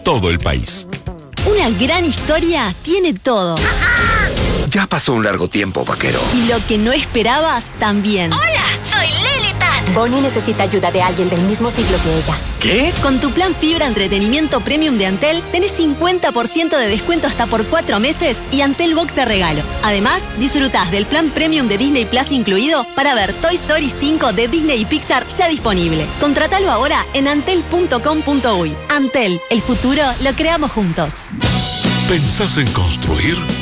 todo el país. Una gran historia tiene todo. Ya pasó un largo tiempo, vaquero. Y lo que no esperabas, también. Hola, soy Lily Tad. Bonnie necesita ayuda de alguien del mismo siglo que ella. ¿Qué? Con tu plan Fibra Entretenimiento Premium de Antel, tenés 50% de descuento hasta por 4 meses y Antel Box de regalo. Además, disfrutás del plan Premium de Disney Plus incluido para ver Toy Story 5 de Disney y Pixar ya disponible. Contratalo ahora en antel.com.uy. Antel, el futuro lo creamos juntos. ¿Pensás en construir?